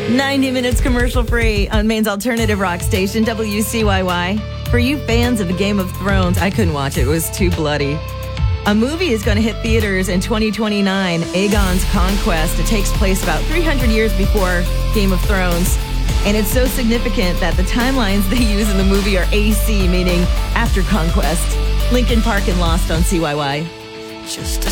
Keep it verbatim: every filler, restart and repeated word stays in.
ninety minutes commercial free on Maine's alternative rock station, W C Y Y. For you fans of the Game of Thrones, I couldn't watch it. It was too bloody. A movie is going to hit theaters in twenty twenty-nine, Aegon's Conquest. It takes place about three hundred years before Game of Thrones. And it's so significant that the timelines they use in the movie are A C, meaning after Conquest. Linkin Park and Lost on C Y Y. Just